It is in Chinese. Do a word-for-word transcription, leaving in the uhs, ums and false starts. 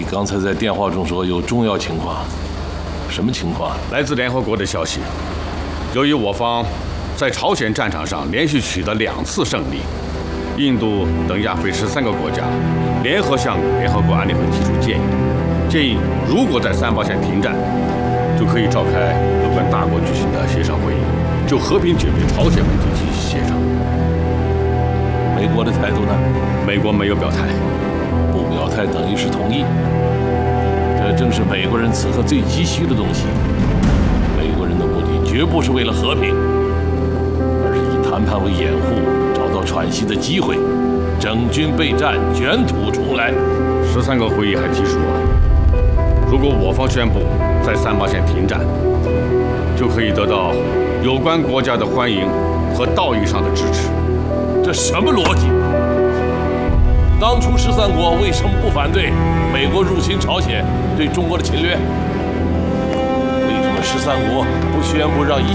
刚才在电话中说有重要情况，什么情况？ 来自联合国的消息，由于我方在朝鲜战场上连续取得两次胜利，印度等亚非十三个国家联合向联合国安理会提出建议，建议如果在三八线停战，就可以召开有关大国举行的协商会议，就和平解决朝鲜问题进行协商。 美国的态度呢？ 美国没有表态， 不表态等于是同意。这正是美国人此刻最急需的东西。美国人的目的绝不是为了和平，而是以谈判为掩护，找到喘息的机会，整军备战，卷土重来。 十三个会议还提出，如果我方宣布在三八线停战，就可以得到有关国家的欢迎和道义上的支持。 这什么逻辑？当初十三国为什么不反对美国入侵朝鲜对中国的侵略？为什么十三国不宣布让一